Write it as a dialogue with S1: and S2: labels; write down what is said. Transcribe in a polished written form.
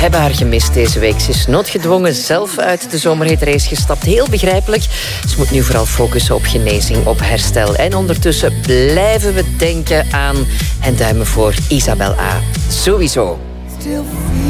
S1: hebben haar gemist deze week. Ze is noodgedwongen zelf uit de zomerhitrace gestapt. Heel begrijpelijk. Ze moet nu vooral focussen op genezing, op herstel. En ondertussen blijven we denken aan en duimen voor Isabel A. Sowieso.